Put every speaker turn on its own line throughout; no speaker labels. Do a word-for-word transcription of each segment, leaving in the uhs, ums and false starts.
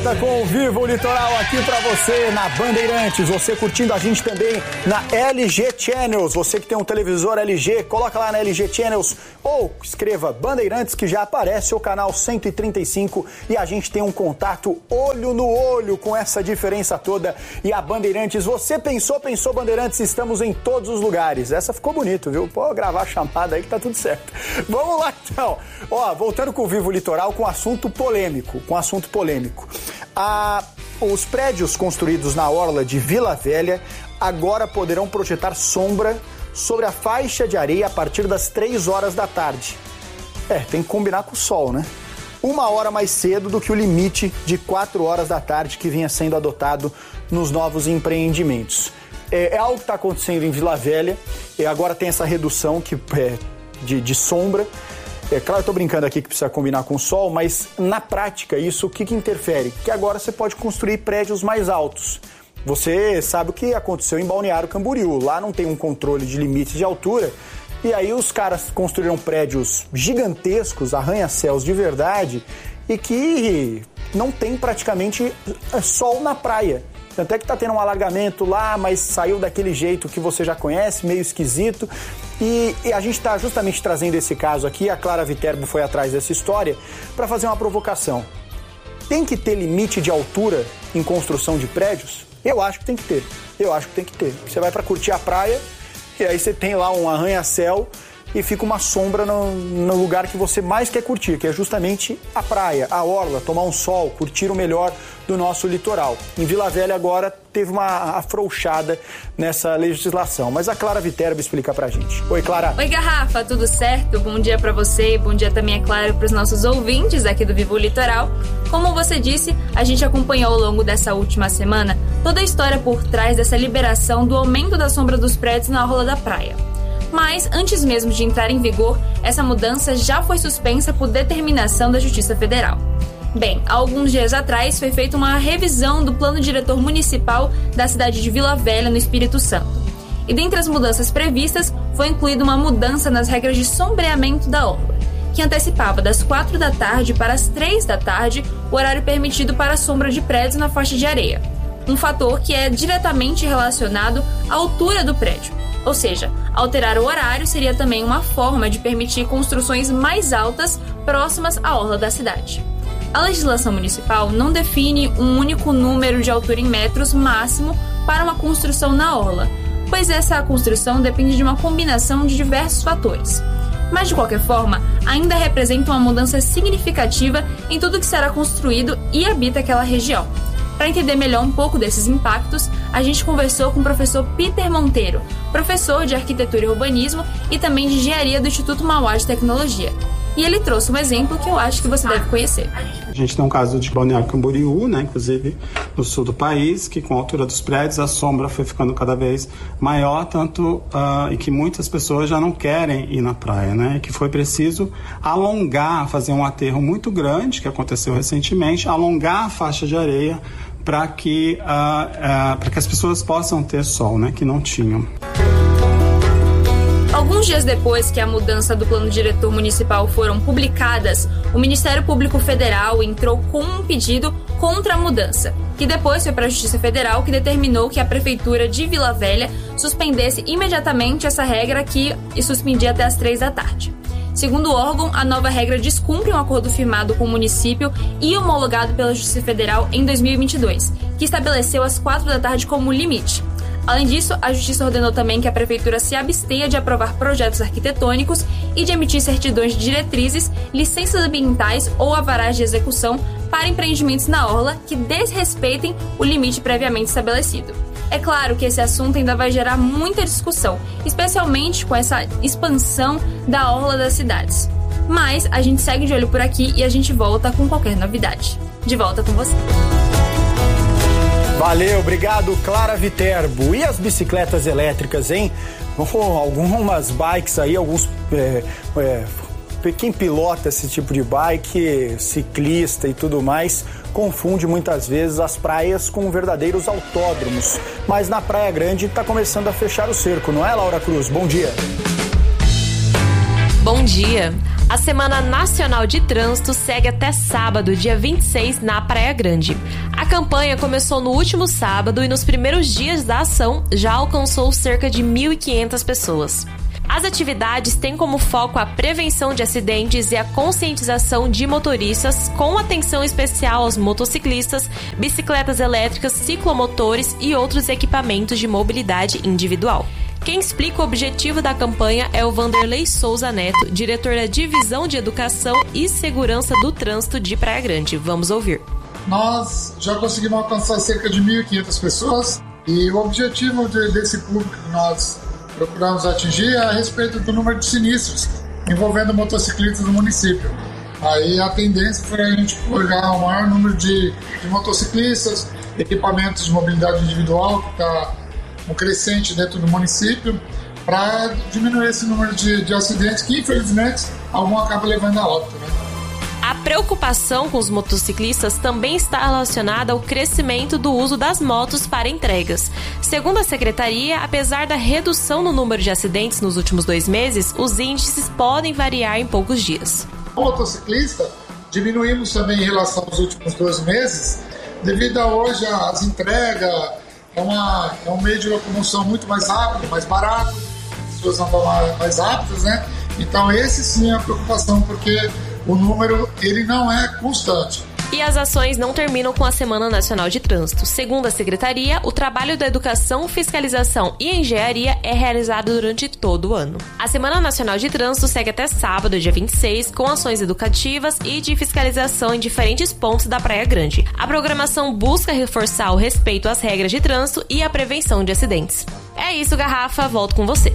volta com o Viva o Litoral aqui pra você na Bandeirantes, você curtindo a gente também na L G Channels, você que tem um televisor L G, coloca lá na L G Channels ou escreva Bandeirantes que já aparece o canal cento e trinta e cinco e a gente tem um contato olho no olho com essa diferença toda. E a Bandeirantes, você pensou, pensou Bandeirantes, estamos em todos os lugares. Essa ficou bonito, viu? Pô, gravar a chamada aí que tá tudo certo. Vamos lá então. Ó, voltando com o Viva o Litoral com assunto polêmico, com assunto polêmico. Ah, os prédios construídos na orla de Vila Velha agora poderão projetar sombra sobre a faixa de areia a partir das três horas da tarde. É, tem que combinar com o sol, né? Uma hora mais cedo do que o limite de quatro horas da tarde que vinha sendo adotado nos novos empreendimentos. É, é algo que está acontecendo em Vila Velha, e agora tem essa redução que, é, de, de sombra. É claro, eu estou brincando aqui que precisa combinar com o sol, mas na prática isso o que, que interfere? Que agora você pode construir prédios mais altos. Você sabe o que aconteceu em Balneário Camboriú, lá não tem um controle de limite de altura, e aí os caras construíram prédios gigantescos, arranha-céus de verdade, e que não tem praticamente sol na praia. Tanto é que tá tendo um alagamento lá, mas saiu daquele jeito que você já conhece, meio esquisito. E, e a gente está justamente trazendo esse caso aqui, a Clara Viterbo foi atrás dessa história, para fazer uma provocação. Tem que ter limite de altura em construção de prédios? Eu acho que tem que ter. Eu acho que tem que ter. Você vai para curtir a praia, e aí você tem lá um arranha-céu e fica uma sombra no, no lugar que você mais quer curtir, que é justamente a praia, a orla, tomar um sol, curtir o melhor do nosso litoral. Em Vila Velha agora teve uma afrouxada nessa legislação, mas a Clara Viterbo explica pra gente. Oi, Clara.
Oi, Garrafa, tudo certo? Bom dia pra você, bom dia também, é claro, pros nossos ouvintes aqui do Viva o Litoral. Como você disse, a gente acompanhou ao longo dessa última semana toda a história por trás dessa liberação do aumento da sombra dos prédios na orla da praia. Mas, antes mesmo de entrar em vigor, essa mudança já foi suspensa por determinação da Justiça Federal. Bem, há alguns dias atrás foi feita uma revisão do plano diretor municipal da cidade de Vila Velha, no Espírito Santo. E dentre as mudanças previstas, foi incluída uma mudança nas regras de sombreamento da orla, que antecipava das quatro da tarde para as três da tarde o horário permitido para a sombra de prédios na faixa de areia. Um fator que é diretamente relacionado à altura do prédio. Ou seja, alterar o horário seria também uma forma de permitir construções mais altas próximas à orla da cidade. A legislação municipal não define um único número de altura em metros máximo para uma construção na orla, pois essa construção depende de uma combinação de diversos fatores. Mas, de qualquer forma, ainda representa uma mudança significativa em tudo que será construído e habita aquela região. Para entender melhor um pouco desses impactos, a gente conversou com o professor Peter Monteiro, professor de Arquitetura e Urbanismo e também de Engenharia do Instituto Mauá de Tecnologia. E ele trouxe um exemplo que eu acho que você deve conhecer.
A gente tem um caso de Balneário Camboriú, né, inclusive no sul do país, que com a altura dos prédios a sombra foi ficando cada vez maior, tanto uh, e que muitas pessoas já não querem ir na praia, né, e que foi preciso alongar, fazer um aterro muito grande, que aconteceu recentemente, alongar a faixa de areia para que, uh, uh, para que as pessoas possam ter sol, né, que não tinham.
Alguns dias depois que a mudança do plano diretor municipal foram publicadas, o Ministério Público Federal entrou com um pedido contra a mudança, que depois foi para a Justiça Federal, que determinou que a Prefeitura de Vila Velha suspendesse imediatamente essa regra aqui e suspendia até as três da tarde. Segundo o órgão, a nova regra descumpre um acordo firmado com o município e homologado pela Justiça Federal em dois mil e vinte e dois, que estabeleceu as quatro da tarde como limite. Além disso, a Justiça ordenou também que a Prefeitura se abstenha de aprovar projetos arquitetônicos e de emitir certidões de diretrizes, licenças ambientais ou alvarás de execução para empreendimentos na orla que desrespeitem o limite previamente estabelecido. É claro que esse assunto ainda vai gerar muita discussão, especialmente com essa expansão da orla das cidades. Mas a gente segue de olho por aqui e a gente volta com qualquer novidade. De volta com você.
Valeu, obrigado, Clara Viterbo. E as bicicletas elétricas, hein? Oh, algumas bikes aí, alguns... É, é, quem pilota esse tipo de bike, ciclista e tudo mais, confunde muitas vezes as praias com verdadeiros autódromos. Mas na Praia Grande está começando a fechar o cerco, não é, Laura Cruz? Bom dia.
Bom dia. A Semana Nacional de Trânsito segue até sábado, dia vinte e seis, na Praia Grande. A campanha começou no último sábado e nos primeiros dias da ação já alcançou cerca de mil e quinhentas pessoas. As atividades têm como foco a prevenção de acidentes e a conscientização de motoristas, com atenção especial aos motociclistas, bicicletas elétricas, ciclomotores e outros equipamentos de mobilidade individual. Quem explica o objetivo da campanha é o Vanderlei Souza Neto, diretor da Divisão de Educação e Segurança do Trânsito de Praia Grande. Vamos ouvir.
Nós já conseguimos alcançar cerca de mil e quinhentas pessoas e o objetivo de, desse público que nós procuramos atingir é a respeito do número de sinistros envolvendo motociclistas no município. Aí a tendência foi a gente pegar o maior número de, de motociclistas, equipamentos de mobilidade individual que está um crescente dentro do município, para diminuir esse número de, de acidentes que, infelizmente, algum acaba levando a óbito, né?
A preocupação com os motociclistas também está relacionada ao crescimento do uso das motos para entregas. Segundo a secretaria, apesar da redução no número de acidentes nos últimos dois meses, os índices podem variar em poucos dias.
O motociclista diminuímos também em relação aos últimos dois meses, devido a hoje às entregas. É, uma, é um meio de locomoção muito mais rápido, mais barato, as pessoas andam mais rápidas, né? Então esse sim é a preocupação, porque o número ele não é constante.
E as ações não terminam com a Semana Nacional de Trânsito. Segundo a Secretaria, o trabalho da educação, fiscalização e engenharia é realizado durante todo o ano. A Semana Nacional de Trânsito segue até sábado, dia vinte e seis, com ações educativas e de fiscalização em diferentes pontos da Praia Grande. A programação busca reforçar o respeito às regras de trânsito e a prevenção de acidentes. É isso, Garrafa. Volto com você.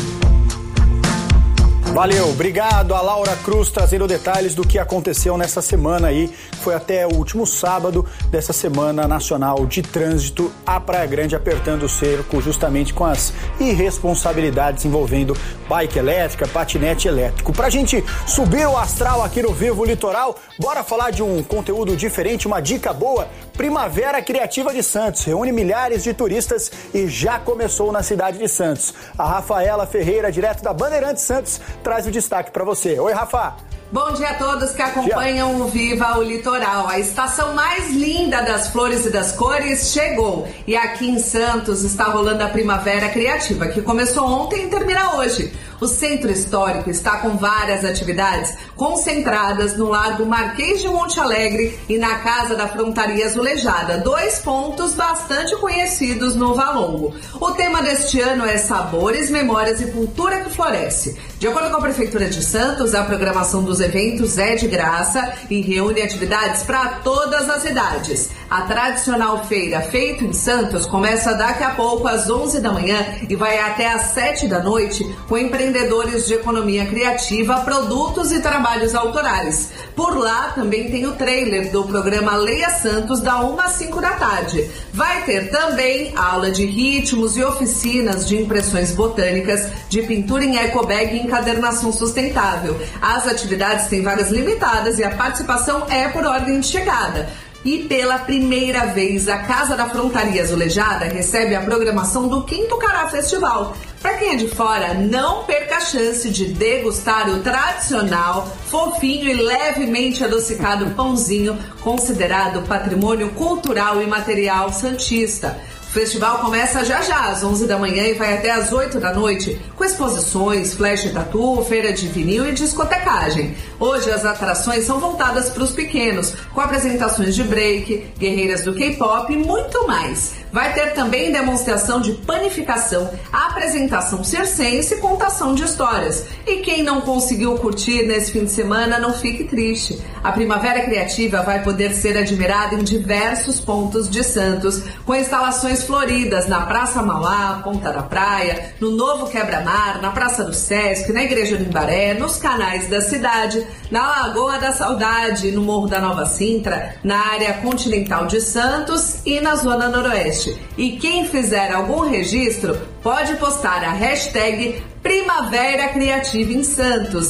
Valeu, obrigado a Laura Cruz trazendo detalhes do que aconteceu nessa semana aí, foi até o último sábado dessa Semana Nacional de Trânsito, a Praia Grande apertando o cerco justamente com as irresponsabilidades envolvendo bike elétrica, patinete elétrico. Pra gente subir o astral aqui no Vivo Litoral, bora falar de um conteúdo diferente, uma dica boa. Primavera Criativa de Santos reúne milhares de turistas e já começou na cidade de Santos. A Rafaela Ferreira, direto da Bandeirantes Santos, traz o destaque para você. Oi, Rafa!
Bom dia a todos que acompanham o Viva o Litoral. A estação mais linda das flores e das cores chegou. E aqui em Santos está rolando a Primavera Criativa, que começou ontem e termina hoje. O Centro Histórico está com várias atividades concentradas no Largo Marquês de Monte Alegre e na Casa da Frontaria Azulejada, dois pontos bastante conhecidos no Valongo. O tema deste ano é Sabores, Memórias e Cultura que Floresce. De acordo com a Prefeitura de Santos, a programação dos eventos é de graça e reúne atividades para todas as idades. A tradicional feira Feito em Santos começa daqui a pouco às onze da manhã e vai até às sete da noite com empreendedores de economia criativa, produtos e trabalhos autorais. Por lá também tem o trailer do programa Leia Santos da uma às cinco da tarde. Vai ter também aula de ritmos e oficinas de impressões botânicas, de pintura em ecobag e encadernação sustentável. As atividades têm vagas limitadas e a participação é por ordem de chegada. E pela primeira vez, a Casa da Frontaria Azulejada recebe a programação do Quinto Cará Festival. Para quem é de fora, não perca a chance de degustar o tradicional, fofinho e levemente adocicado pãozinho, considerado patrimônio cultural e material santista. O festival começa já já, às onze da manhã e vai até às oito da noite, com exposições, flash tatu, feira de vinil e discotecagem. Hoje as atrações são voltadas para os pequenos, com apresentações de break, guerreiras do K-pop e muito mais. Vai ter também demonstração de panificação, apresentação circense e contação de histórias. E quem não conseguiu curtir nesse fim de semana, não fique triste. A Primavera Criativa vai poder ser admirada em diversos pontos de Santos, com instalações floridas na Praça Mauá, Ponta da Praia, no Novo Quebra-Mar, na Praça do Sesc, na Igreja do Imbaré, nos canais da cidade, na Lagoa da Saudade, no Morro da Nova Sintra, na área continental de Santos e na Zona Noroeste. E quem fizer algum registro pode postar a hashtag Primavera Criativa em Santos.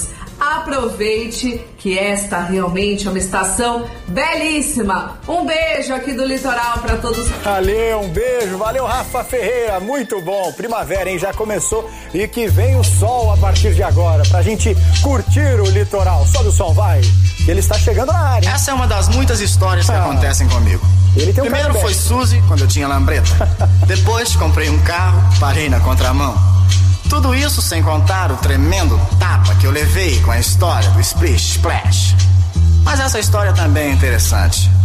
aproveite que esta realmente é uma estação belíssima. Um beijo aqui do litoral para todos.
Valeu, um beijo, valeu Rafa Ferreira, muito bom. Primavera, hein, já começou e que vem o sol a partir de agora pra gente curtir o litoral. Sobe o som, vai. Ele está chegando na área.
Essa é uma das muitas histórias que ah. acontecem comigo.
Ele tem um
Primeiro foi Suzy, quando eu tinha lambreta. Depois comprei um carro, parei na contramão. Tudo isso sem contar o tremendo tapa que eu levei com a história do Splish Splash. Mas essa história também é interessante.